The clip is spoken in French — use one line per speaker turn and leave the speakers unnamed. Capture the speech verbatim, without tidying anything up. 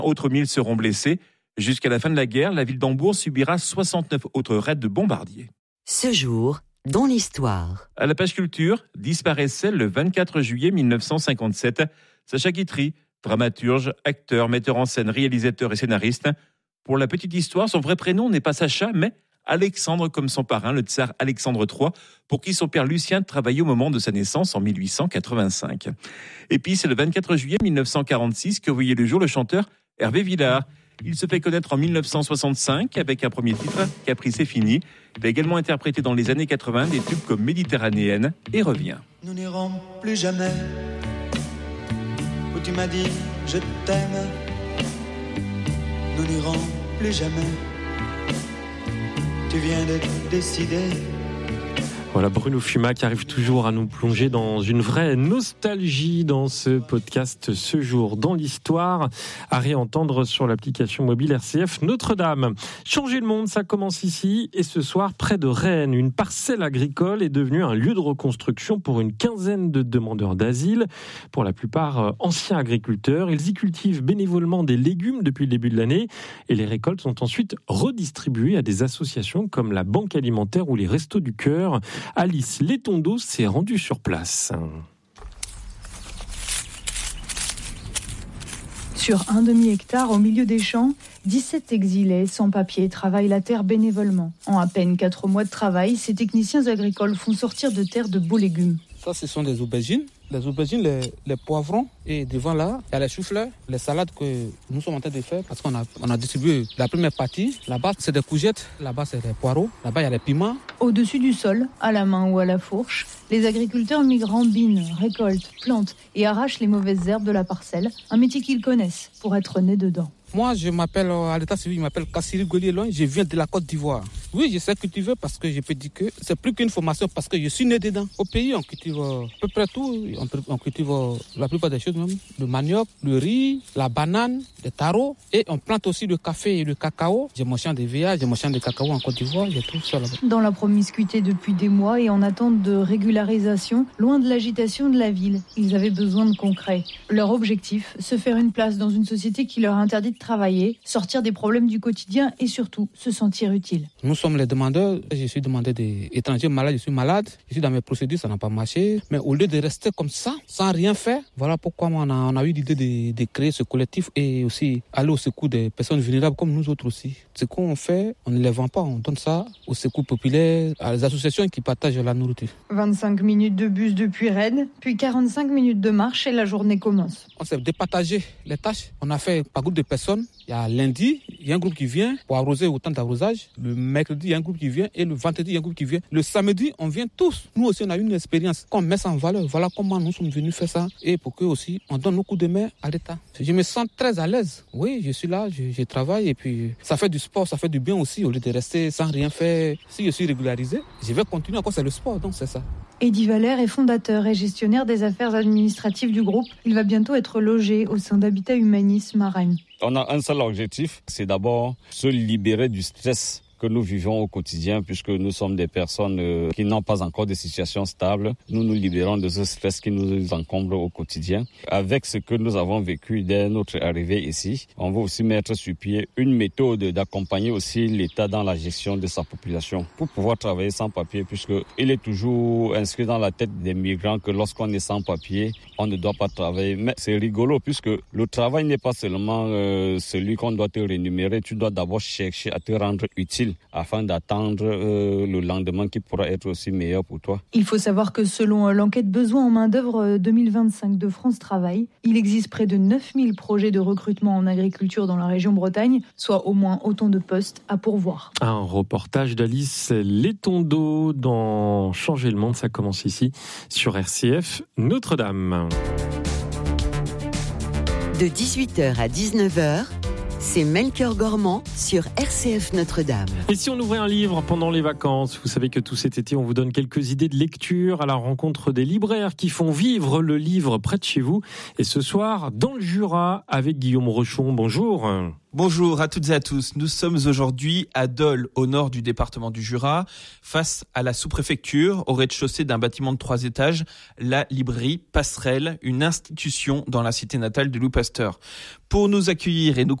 Autres mille seront blessés. Jusqu'à la fin de la guerre, la ville d'Hambourg subira soixante-neuf autres raids de bombardiers.
Ce jour, dans l'histoire.
À la page culture, disparaissait le vingt-quatre juillet mille neuf cent cinquante-sept Sacha Guitry, dramaturge, acteur, metteur en scène, réalisateur et scénariste. Pour la petite histoire, son vrai prénom n'est pas Sacha, mais Alexandre comme son parrain, le tsar Alexandre trois, pour qui son père Lucien travaillait au moment de sa naissance en mille huit cent quatre-vingt-cinq. Et puis c'est le vingt-quatre juillet mille neuf cent quarante-six que voyait le jour le chanteur Hervé Villard. Il se fait connaître en mille neuf cent soixante-cinq avec un premier titre, Caprice c'est fini. Il a également interprété dans les années quatre-vingts des tubes comme Méditerranéenne et Revient.
Nous n'irons plus jamais où tu m'as dit je t'aime. Nous n'irons plus jamais. Tu viens de décider.
Voilà, Bruno Fuma qui arrive toujours à nous plonger dans une vraie nostalgie dans ce podcast Ce jour dans l'histoire, à réentendre sur l'application mobile R C F Notre-Dame. Changer le monde, ça commence ici et ce soir près de Rennes. Une parcelle agricole est devenue un lieu de reconstruction pour une quinzaine de demandeurs d'asile, pour la plupart anciens agriculteurs. Ils y cultivent bénévolement des légumes depuis le début de l'année et les récoltes sont ensuite redistribuées à des associations comme la Banque alimentaire ou les Restos du Cœur. Alice Letondo s'est rendue sur place.
Sur un demi-hectare au milieu des champs, dix-sept exilés sans papier travaillent la terre bénévolement. En à peine quatre mois de travail, ces techniciens agricoles font sortir de terre de beaux légumes.
Ça, ce sont des aubergines. Les aubergines, les, les poivrons et devant là, il y a les choux-fleurs, les salades que nous sommes en train de faire parce qu'on a, on a distribué la première partie. Là-bas, c'est des courgettes, là-bas, c'est des poireaux, là-bas, il y a les piments.
Au-dessus du sol, à la main ou à la fourche, les agriculteurs migrants binent, récoltent, plantent et arrachent les mauvaises herbes de la parcelle, un métier qu'ils connaissent pour être nés dedans.
Moi, je m'appelle, à l'état civil, je m'appelle Kassiri Golielon, je viens de la Côte d'Ivoire. Oui, je sais cultiver parce que je peux dire que c'est plus qu'une formation parce que je suis né dedans. Au pays, on cultive à peu près tout. On cultive la plupart des choses même. Le manioc, le riz, la banane, le taro. Et on plante aussi le café et le cacao. J'ai mon champ de V A, j'ai mon champ de cacao en Côte d'Ivoire, j'ai tout ça là-bas.
Dans la promiscuité depuis des mois et en attente de régularisation, loin de l'agitation de la ville, ils avaient besoin de concret. Leur objectif, se faire une place dans une société qui leur interdit de travailler, sortir des problèmes du quotidien et surtout se sentir utile.
Nous sommes les demandeurs. Je suis demandeur des étrangers malades, je suis malade. Je suis dans mes procédures, ça n'a pas marché. Mais au lieu de rester comme ça, sans rien faire, voilà pourquoi on a, on a eu l'idée de, de créer ce collectif et aussi aller au secours des personnes vulnérables comme nous autres aussi. Ce qu'on fait, on ne les vend pas, on donne ça au secours populaire, à les associations qui partagent la nourriture.
vingt-cinq minutes de bus depuis Rennes, puis quarante-cinq minutes de marche et la journée commence.
On s'est départagé les tâches. On a fait par groupe de personnes. Il y a lundi, il y a un groupe qui vient pour arroser autant d'arrosage. Le mercredi, il y a un groupe qui vient et le vendredi, il y a un groupe qui vient. Le samedi, on vient tous. Nous aussi, on a eu une expérience qu'on met ça en valeur. Voilà comment nous sommes venus faire ça et pour que aussi on donne nos coups de main à l'État. Je me sens très à l'aise. Oui, je suis là, je, je travaille et puis ça fait du sport, ça fait du bien aussi au lieu de rester sans rien faire. Si je suis régularisé, je vais continuer encore, c'est le sport, donc c'est ça.
Eddy Valère est fondateur et gestionnaire des affaires administratives du groupe. Il va bientôt être logé au sein d'Habitat Humanisme à Rennes.
On a un seul objectif, c'est d'abord se libérer du stress que nous vivons au quotidien, puisque nous sommes des personnes euh, qui n'ont pas encore de situation stable. Nous nous libérons de ce stress qui nous encombre au quotidien. Avec ce que nous avons vécu dès notre arrivée ici, on va aussi mettre sur pied une méthode d'accompagner aussi l'État dans la gestion de sa population pour pouvoir travailler sans papier, puisqu'il est toujours inscrit dans la tête des migrants que lorsqu'on est sans papier, on ne doit pas travailler. Mais c'est rigolo, puisque le travail n'est pas seulement euh, celui qu'on doit te rémunérer, tu dois d'abord chercher à te rendre utile afin d'attendre euh, le lendemain qui pourra être aussi meilleur pour toi.
Il faut savoir que selon l'enquête besoin en main-d'œuvre deux mille vingt-cinq de France Travail, il existe près de neuf mille projets de recrutement en agriculture dans la région Bretagne, soit au moins autant de postes à pourvoir.
Un reportage d'Alice Letondo dans Changer le monde, ça commence ici sur R C F Notre-Dame.
De dix-huit heures à dix-neuf heures, C'est Melchior Gormand sur R C F Notre-Dame.
Et si on ouvrait un livre pendant les vacances? Vous savez que tout cet été, on vous donne quelques idées de lecture à la rencontre des libraires qui font vivre le livre près de chez vous. Et ce soir, dans le Jura, avec Guillaume Rochon. Bonjour.
Bonjour à toutes et à tous. Nous sommes aujourd'hui à Dole, au nord du département du Jura, face à la sous-préfecture, au rez-de-chaussée d'un bâtiment de trois étages, la librairie Passerelle, une institution dans la cité natale de Louis Pasteur. Pour nous accueillir et nous